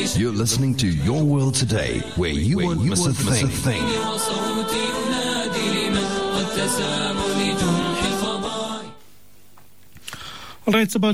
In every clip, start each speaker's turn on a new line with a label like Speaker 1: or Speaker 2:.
Speaker 1: You're listening to Your World Today, where you won't miss a thing.
Speaker 2: All right, it's about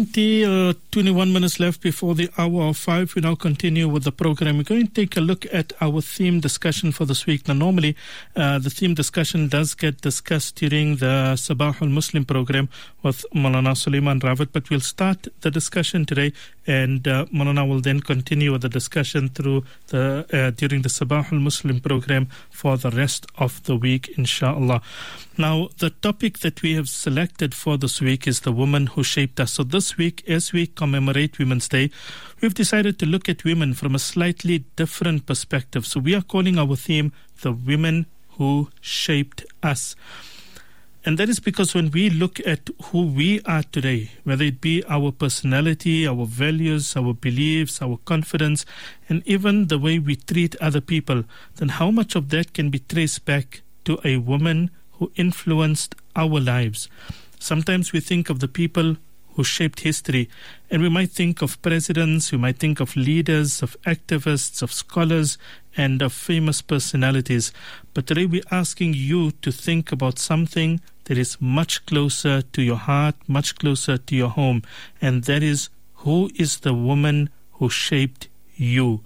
Speaker 2: 21 minutes left before the hour of 5. We now continue with the program. We're going to take a look at our theme discussion for this week. Now, normally, the theme discussion does get discussed during the Sabah al-Muslim program with Maulana Sulaiman Rawat, but we'll start the discussion today, and Maulana will then continue with the discussion through during the Sabah al-Muslim program for the rest of the week, inshallah. Now, the topic that we have selected for this week is the woman who shaped us. So this week, as we commemorate Women's Day, we've decided to look at women from a slightly different perspective. So we are calling our theme the women who shaped us. And that is because when we look at who we are today, whether it be our personality, our values, our beliefs, our confidence, and even the way we treat other people, then how much of that can be traced back to a woman who influenced our lives? Sometimes we think of the people who shaped history, and we might think of presidents, we might think of leaders, of activists, of scholars, and of famous personalities. But today we're asking you to think about something that is much closer to your heart, much closer to your home, and that is, who is the woman who shaped you?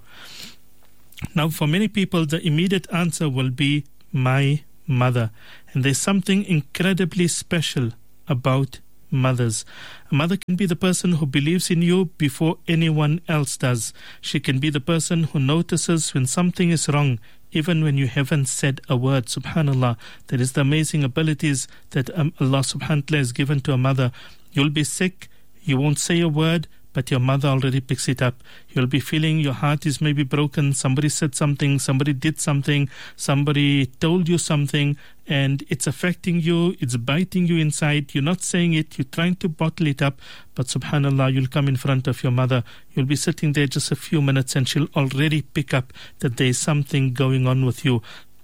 Speaker 2: Now, for many people, the immediate answer will be my mother. And there's something incredibly special about mothers. A mother can be the person who believes in you before anyone else does. She can be the person who notices when something is wrong, even when you haven't said a word. Subhanallah, that is the amazing abilities that Allah subhanahu wa ta'ala has given to a mother. You'll be sick, you won't say a word, but your mother already picks it up. You'll be feeling your heart is maybe broken. Somebody said something, somebody did something, somebody told you something, and it's affecting you, it's biting you inside. You're not saying it, you're trying to bottle it up, but subhanallah, you'll come in front of your mother. You'll be sitting there just a few minutes and she'll already pick up that there is something going on with you.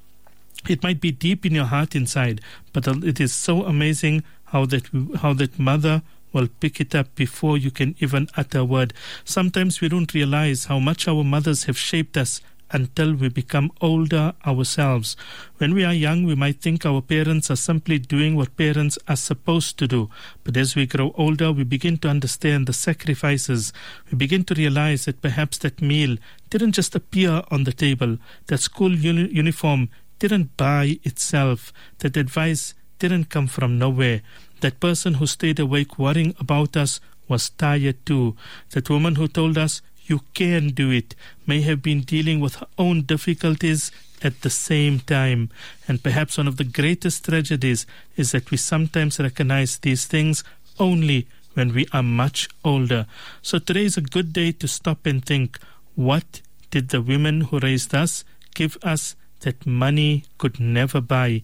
Speaker 2: It might be deep in your heart inside, but it is so amazing how that mother will pick it up before you can even utter a word. Sometimes we don't realize how much our mothers have shaped us until we become older ourselves. When we are young, we might think our parents are simply doing what parents are supposed to do. But as we grow older, we begin to understand the sacrifices. We begin to realize that perhaps that meal didn't just appear on the table, that school uniform didn't buy itself, that advice didn't come from nowhere. That person who stayed awake worrying about us was tired too. That woman who told us, you can do it, may have been dealing with her own difficulties at the same time. And perhaps one of the greatest tragedies is that we sometimes recognize these things only when we are much older. So today is a good day to stop and think, what did the women who raised us give us that money could never buy?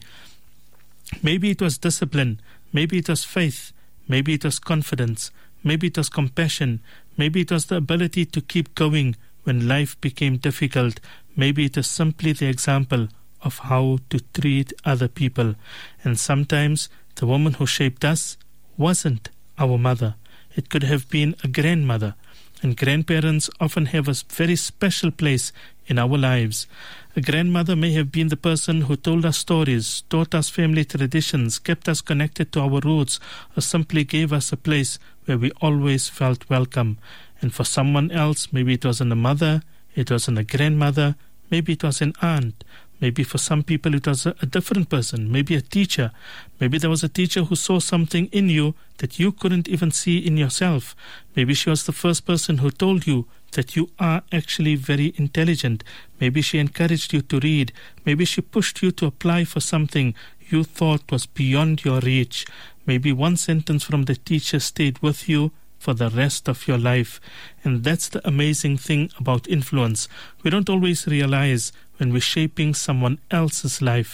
Speaker 2: Maybe it was discipline, maybe it was faith, maybe it was confidence, maybe it was compassion, maybe it was the ability to keep going when life became difficult, maybe it was simply the example of how to treat other people. And sometimes the woman who shaped us wasn't our mother. It could have been a grandmother. And grandparents often have a very special place in our lives. A grandmother may have been the person who told us stories, taught us family traditions, kept us connected to our roots, or simply gave us a place where we always felt welcome. And for someone else, maybe it wasn't a mother, it wasn't a grandmother, maybe it was an aunt. Maybe for some people it was a different person, maybe a teacher. Maybe there was a teacher who saw something in you that you couldn't even see in yourself. Maybe she was the first person who told you that you are actually very intelligent. Maybe she encouraged you to read. Maybe she pushed you to apply for something you thought was beyond your reach. Maybe one sentence from the teacher stayed with you for the rest of your life. And that's the amazing thing about influence. We don't always realize when we're shaping someone else's life.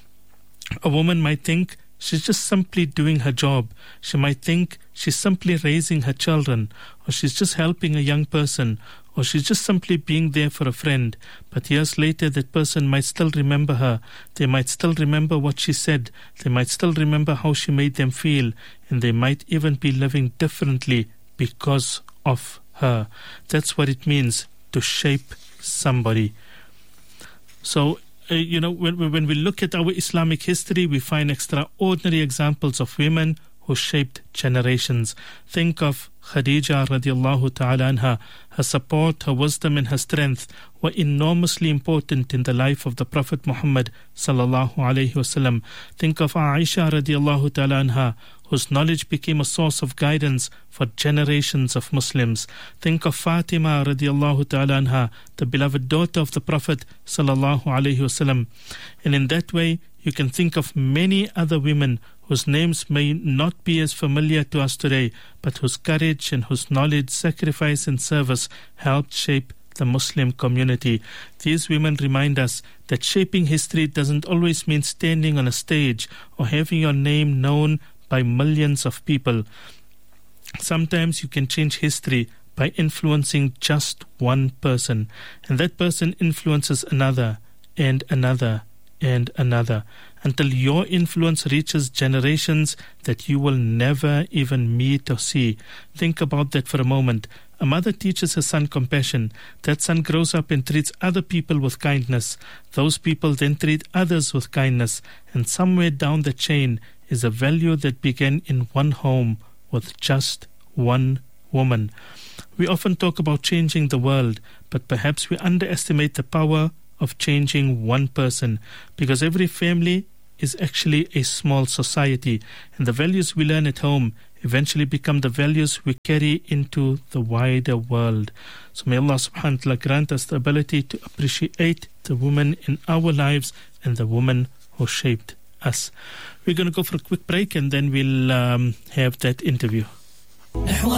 Speaker 2: A woman might think she's just simply doing her job. She might think she's simply raising her children, or she's just helping a young person, or she's just simply being there for a friend. But years later, that person might still remember her. They might still remember what she said. They might still remember how she made them feel. And they might even be living differently because of her. That's what it means to shape somebody. So, when we look at our Islamic history, we find extraordinary examples of women who shaped generations. Think of Khadija radiallahu ta'ala anha. Her support, her wisdom and her strength were enormously important in the life of the Prophet Muhammad sallallahu alayhi wasallam. Think of Aisha radiallahu ta'ala anha, whose knowledge became a source of guidance for generations of Muslims. Think of Fatima radiallahu ta'ala anha, the beloved daughter of the Prophet sallallahu alayhi wasallam. And in that way, you can think of many other women whose names may not be as familiar to us today, but whose courage and whose knowledge, sacrifice and service helped shape the Muslim community. These women remind us that shaping history doesn't always mean standing on a stage or having your name known by millions of people. Sometimes you can change history by influencing just one person, and that person influences another and another and another, until your influence reaches generations that you will never even meet or see. Think about that for a moment. A mother teaches her son compassion. That son grows up and treats other people with kindness. Those people then treat others with kindness. And somewhere down the chain is a value that began in one home with just one woman. We often talk about changing the world, but perhaps we underestimate the power of changing one person, because every family is actually a small society, and the values we learn at home eventually become the values we carry into the wider world. So may Allah subhanahu wa ta'ala grant us the ability to appreciate the woman in our lives and the woman who shaped us. We're going to go for a quick break and then we'll have that interview.